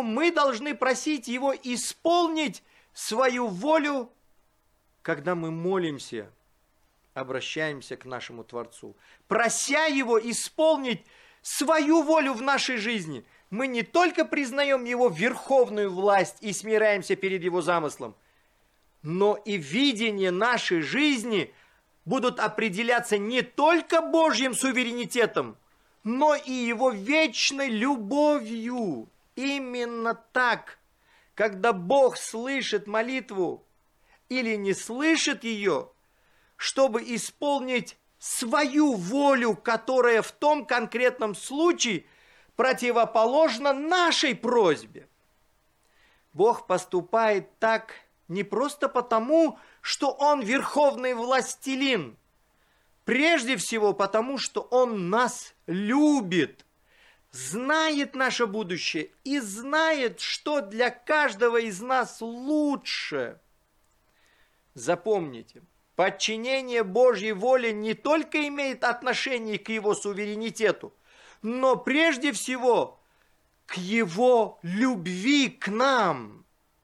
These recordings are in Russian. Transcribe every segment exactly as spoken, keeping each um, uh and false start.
мы должны просить Его исполнить свою волю, когда мы молимся, обращаемся к нашему Творцу. Прося Его исполнить свою волю в нашей жизни, мы не только признаем Его верховную власть и смираемся перед Его замыслом, но и видение нашей жизни будут определяться не только Божьим суверенитетом, но и Его вечной любовью. Именно так, когда Бог слышит молитву или не слышит ее, чтобы исполнить свою волю, которая в том конкретном случае противоположна нашей просьбе. Бог поступает так не просто потому, что Он верховный властелин, прежде всего потому, что Он нас любит, знает наше будущее и знает, что для каждого из нас лучше. Запомните, подчинение Божьей воле не только имеет отношение к Его суверенитету, но прежде всего к Его любви к нам.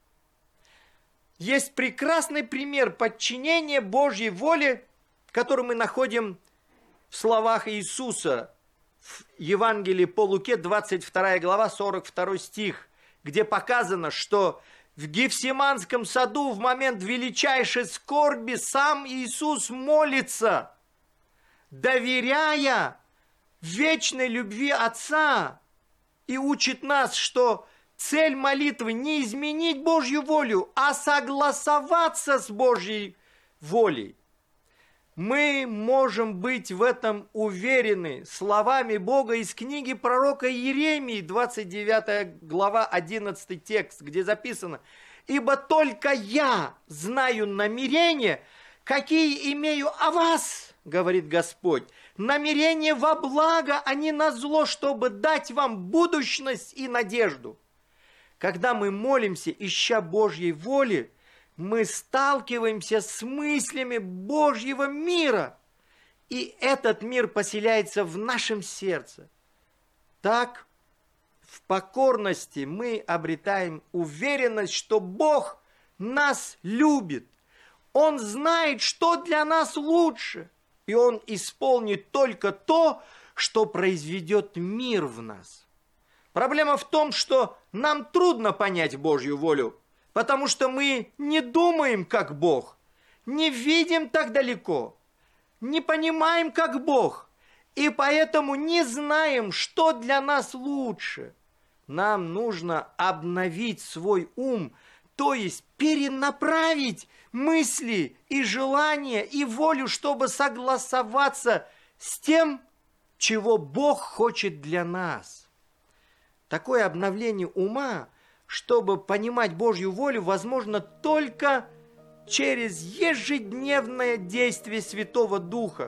Есть прекрасный пример подчинения Божьей воле, который мы находим в словах Иисуса в Евангелии по Луке, двадцать вторая глава, сорок второй стих, где показано, что в Гефсиманском саду в момент величайшей скорби сам Иисус молится, доверяя вечной любви Отца, и учит нас, что цель молитвы не изменить Божью волю, а согласоваться с Божьей волей. Мы можем быть в этом уверены словами Бога из книги пророка Иеремии, двадцать девятая глава, одиннадцатый текст, где записано: «Ибо только я знаю намерения, какие имею о вас, говорит Господь, намерения во благо, а не на зло, чтобы дать вам будущность и надежду». Когда мы молимся, ища Божьей воли, мы сталкиваемся с мыслями Божьего мира, и этот мир поселяется в нашем сердце. Так, в покорности мы обретаем уверенность, что Бог нас любит. Он знает, что для нас лучше, и Он исполнит только то, что произведет мир в нас. Проблема в том, что нам трудно понять Божью волю, потому что мы не думаем, как Бог, не видим так далеко, не понимаем, как Бог, и поэтому не знаем, что для нас лучше. Нам нужно обновить свой ум, то есть перенаправить мысли и желания и волю, чтобы согласоваться с тем, чего Бог хочет для нас. Такое обновление ума, чтобы понимать Божью волю, возможно только через ежедневное действие Святого Духа,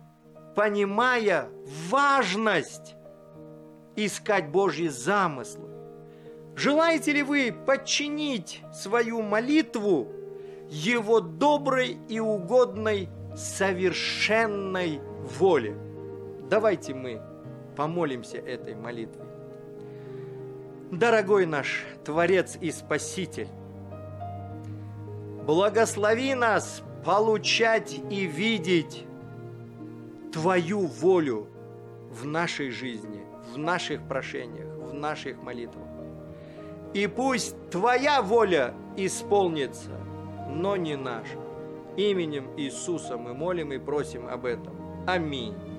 понимая важность искать Божьи замыслы. Желаете ли вы подчинить свою молитву Его доброй и угодной совершенной воле? Давайте мы помолимся этой молитвой. Дорогой наш Творец и Спаситель, благослови нас получать и видеть Твою волю в нашей жизни, в наших прошениях, в наших молитвах. И пусть Твоя воля исполнится, но не наша. Именем Иисуса мы молим и просим об этом. Аминь.